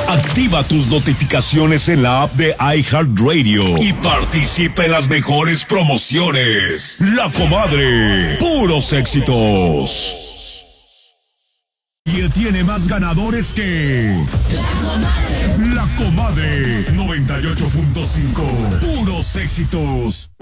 Activa tus notificaciones en la app de iHeartRadio y participa en las mejores promociones. La Comadre, puros éxitos. Y tiene más ganadores que... La Comadre 98.5, puros éxitos.